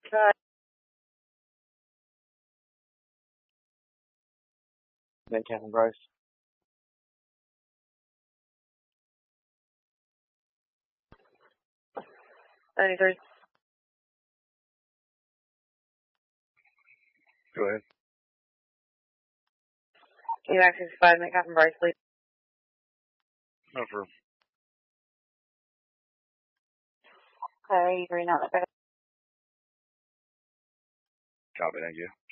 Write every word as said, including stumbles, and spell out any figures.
Cut. Then Captain Bryce. ninety-three. Go ahead. Evac sixty-five, make Captain Bryce leave. No, for Okay, eighty-three, not that bad. copy, thank you.